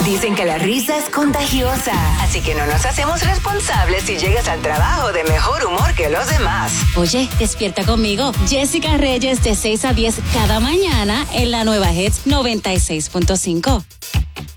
Dicen que la risa es contagiosa, así que no nos hacemos responsables si llegas al trabajo de mejor humor que los demás. Oye, despierta conmigo. Jessica Reyes de 6 a 10 cada mañana en la nueva Hits 96.5.